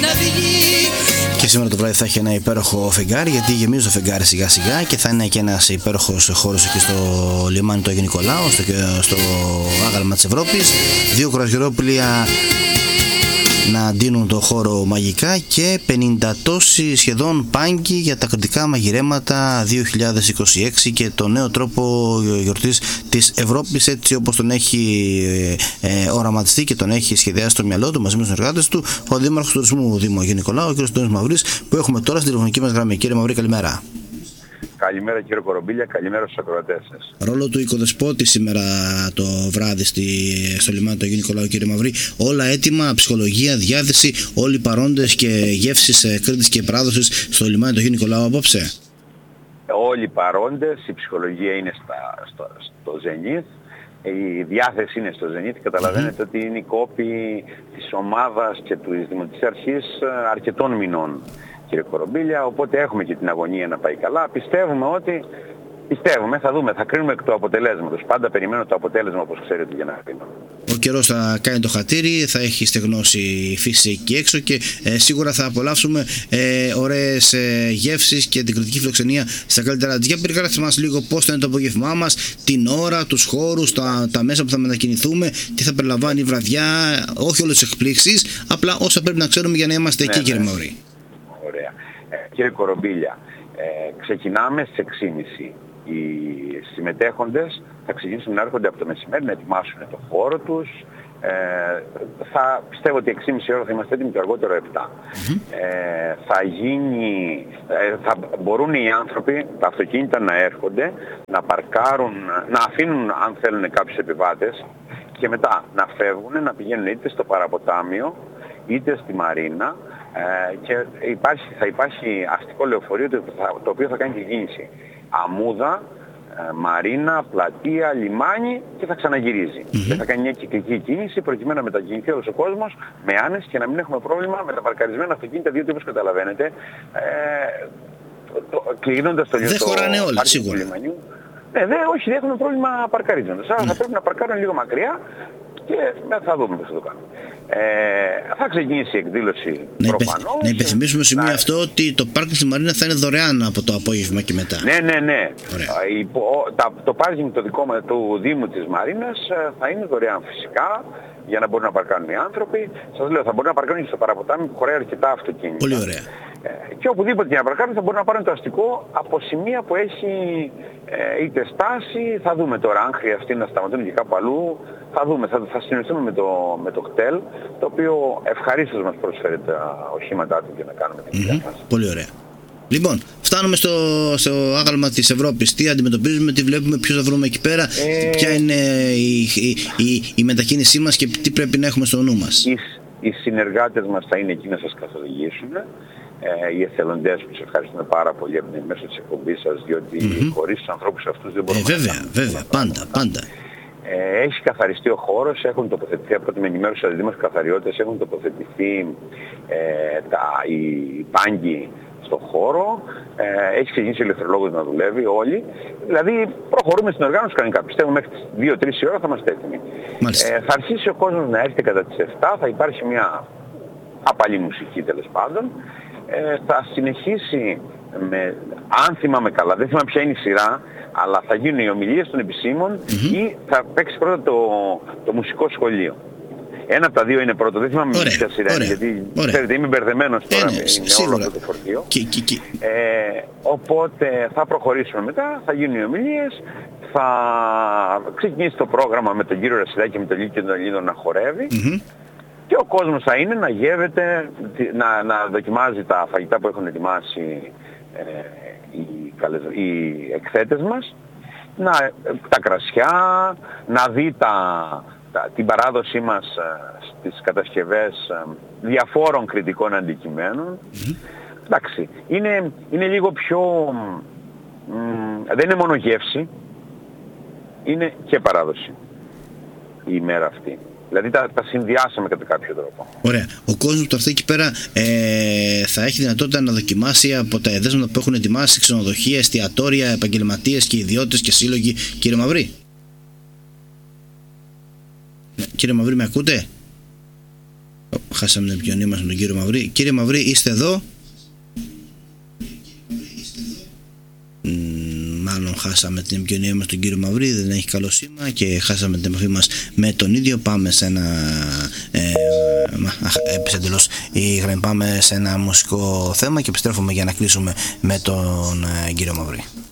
να βγει. Και σήμερα το βράδυ θα έχει ένα υπέροχο φεγγάρι, γιατί γεμίζει το φεγγάρι σιγά σιγά και θα είναι και ένας υπέροχος χώρος εκεί στο λιμάνι του Αγίου Νικολάου, στο άγαλμα της Ευρώπης. 2 κρουαζιερόπλοια να ντύνουν το χώρο μαγικά και 50 τόσοι σχεδόν πάγκοι για τα κρατικά μαγειρέματα 2026 και το νέο τρόπο γιορτής της Ευρώπης, έτσι όπως τον έχει οραματιστεί και τον έχει σχεδιάσει στο μυαλό του μαζί με τους συνεργάτες του ο Δήμαρχος του Τουρισμού Δήμου Αγίου Νικολάου, ο κ. Αντώνης Μαυρής, που έχουμε τώρα στην τηλεφωνική μας γραμμή. Κύριε Μαυρή, καλημέρα. Καλημέρα κύριε Κορομπίλια, καλημέρα στους ακροατές σας. Ρόλο του οικοδεσπότη σήμερα το βράδυ στο λιμάνι του Αγίου Νικολάου, κύριε Μαυρή. Όλα έτοιμα, ψυχολογία, διάθεση, όλοι παρόντες και γεύσεις Κρήτης και παράδοσης στο λιμάνι του Αγίου Νικολάου απόψε. Όλοι παρόντες, η ψυχολογία είναι στο Ζενίθ, η διάθεση είναι στο Ζενίθ. Καταλαβαίνετε ότι είναι η κόπη της ομάδας και της Δημοτικής Αρχής αρκετών μηνών, κύριε Κορομπίλια, οπότε έχουμε και την αγωνία να πάει καλά. Πιστεύουμε, θα δούμε, θα κρίνουμε εκ του αποτελέσματος. Πάντα περιμένω το αποτέλεσμα, όπως ξέρετε, για να κρίνω. Ο καιρός θα κάνει το χατήρι, θα έχει στεγνώσει η φύση εκεί έξω και σίγουρα θα απολαύσουμε ωραίες γεύσεις και την κριτική φιλοξενία στα καλύτερα της. Για περιγράψτε μας λίγο πώς θα είναι το απόγευμά μας, την ώρα, τους χώρους, τα μέσα που θα μετακινηθούμε, τι θα περιλαμβάνει η βραδιά, όχι όλες τις εκπλήξεις, απλά όσα πρέπει να ξέρουμε για να είμαστε εκεί, κύριε Μαυρή. Ωραία. Κύριε Κορομπίλια, ξεκινάμε στις 6.30. Οι συμμετέχοντες θα ξεκινήσουν να έρχονται από το μεσημέρι να ετοιμάσουν το χώρο τους. Πιστεύω ότι 6.30 ώρα θα είμαστε έτοιμοι, το αργότερο 7. Θα μπορούν οι άνθρωποι, τα αυτοκίνητα να έρχονται, να παρκάρουν, να αφήνουν αν θέλουν κάποιους επιβάτες και μετά να φεύγουν, να πηγαίνουν είτε στο παραποτάμιο είτε στη Μαρίνα, και θα υπάρχει αστικό λεωφορείο το οποίο θα κάνει τη κίνηση Αμμούδα, Μαρίνα, Πλατεία, Λιμάνι και θα ξαναγυρίζει. Και θα κάνει μια κυκλική κίνηση προκειμένου να μετακινηθεί όλος ο κόσμος με άνεση και να μην έχουμε πρόβλημα με τα παρκαρισμένα αυτοκίνητα, διότι όπως καταλαβαίνετε κλείνοντας το δεν χωράνε όλα σίγουρα. Όχι, δεν έχουμε πρόβλημα παρκαρίζοντας. Άρα θα πρέπει να παρκάρουν λίγο μακριά και θα δούμε πώς θα το κάνουμε. Θα ξεκινήσει η εκδήλωση προφανώς. Να υπενθυμίσουμε στο σημείο αυτό ότι το πάρκινγκ στη Μαρίνα θα είναι δωρεάν από το απόγευμα και μετά. Ναι. Το πάρκινγκ το δικό μας του Δήμου της Μαρίνας θα είναι δωρεάν φυσικά, για να μπορούν να παρκάνουν οι άνθρωποι. Σας λέω, θα μπορούν να παρκάνουν και στο παραποτάμι που χωράει αρκετά αυτοκίνητα. Πολύ ωραία. Και οπουδήποτε για να παρκάνουν θα μπορούν να πάρουν το αστικό από σημεία που έχει είτε στάση. Θα δούμε τώρα αν χρειαστεί να σταματούν και κάπου αλλού. Θα δούμε, θα συνοηθούμε με το κτέλ, το οποίο ευχαρίστως μας προσφέρει τα οχήματά του για να κάνουμε την δουλειά μας. Πολύ ωραία. Λοιπόν, φτάνουμε στο άγαλμα της Ευρώπης. Τι αντιμετωπίζουμε, τι βλέπουμε, ποιος θα βρούμε εκεί πέρα, ποια είναι η μετακίνησή μας και τι πρέπει να έχουμε στο νου μας. Οι συνεργάτες μας θα είναι εκεί να σας καθοδηγήσουν. Οι εθελοντές που τους ευχαριστούμε πάρα πολύ μέσω της εκπομπής σας, διότι χωρίς τους ανθρώπους αυτούς δεν μπορούμε να κάνουμε. Βέβαια, πάντα. Έχει καθαριστεί ο χώρος, έχουν τοποθετηθεί από ό,τι με ενημέρωσαν οι Δήμος Καθαριότητες, έχουν τοποθετηθεί οι πάγκοι στο χώρο, έχει ξεκινήσει ο ηλεκτρολόγος να δουλεύει όλοι. Δηλαδή προχωρούμε στην οργάνωση κανονικά. Πιστεύω μέχρι τις 2-3 η ώρα θα είμαστε έτοιμοι. Θα αρχίσει ο κόσμος να έρχεται κατά τις 7, θα υπάρχει μια απαλή μουσική τέλος πάντων. Θα συνεχίσει αν θυμάμαι καλά, δεν θυμάμαι ποια είναι η σειρά, αλλά θα γίνουν οι ομιλίες των επισήμων ή θα παίξει πρώτα το μουσικό σχολείο. Ένα από τα δύο είναι πρώτο, δεν θυμάμαι ποια σειρά είναι, γιατί ξέρετε είμαι μπερδεμένος τώρα με όλο αυτό το φορτίο. Οπότε θα προχωρήσουμε μετά, θα γίνουν οι ομιλίες, θα ξεκινήσει το πρόγραμμα με τον κύριο Ρασιδάκη και με τον Λίκη και τον Ελλήνων να χορεύει. Και ο κόσμος θα είναι να γεύεται, να δοκιμάζει τα φαγητά που έχουν ετοιμάσει οι εκθέτες μας, τα κρασιά, να δει την παράδοσή μας στις κατασκευές διαφόρων κριτικών αντικειμένων. Εντάξει, είναι λίγο πιο... δεν είναι μόνο γεύση, είναι και παράδοση η ημέρα αυτή. Δηλαδή τα συνδυάσαμε κατά κάποιο τρόπο. Ωραία. Ο κόσμος που θα έρθει εκεί πέρα θα έχει δυνατότητα να δοκιμάσει από τα εδέσματα που έχουν ετοιμάσει ξενοδοχεία, εστιατόρια, επαγγελματίες και ιδιώτες και σύλλογοι. Κύριε Μαυρή. Κύριε Μαυρή, με ακούτε? Χάσαμε την επικοινωνία μας με τον κύριο Μαυρή. Κύριε Μαυρή, είστε εδώ? Μάλλον χάσαμε την επικοινωνία μας τον κύριο Μαυρή, δεν έχει καλό σήμα και χάσαμε την επαφή μας με τον ίδιο. Πάμε σε ένα έπεισε εντελώς η γραμμή. Πάμε σε ένα μουσικό θέμα και επιστρέφουμε για να κλείσουμε με τον κύριο Μαυρή.